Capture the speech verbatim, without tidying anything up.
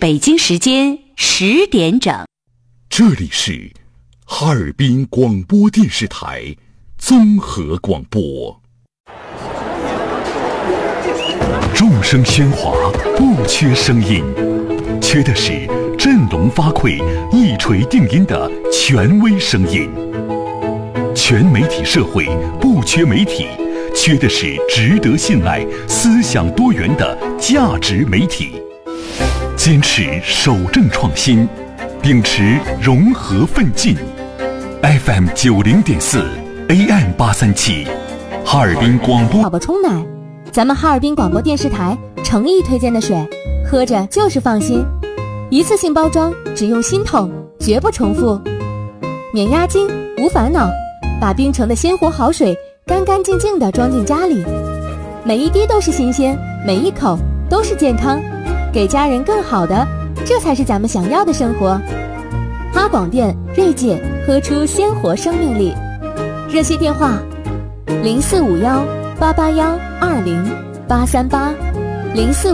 北京时间十点整。 这里是哈尔滨广播电视台综合广播。众声喧哗，不缺声音，缺的是振聋发聩、一锤定音的权威声音。全媒体社会不缺媒体，缺的是值得信赖、思想多元的价值媒体。坚持守正创新，秉持融合奋进。F M 九零点四 A M 八三七，哈尔滨广播。 宝宝冲奶，咱们哈尔滨广播电视台诚意推荐的水，喝着就是放心。一次性包装，只用心痛，绝不重复。免押金，无烦恼，把冰城的鲜活好水干干净净地装进家里，每一滴都是新鲜，每一口都是健康，给家人更好的，这才是咱们想要的生活。哈广电锐界，喝出鲜活生命力。热线电话零四五幺八八幺二零八三八零四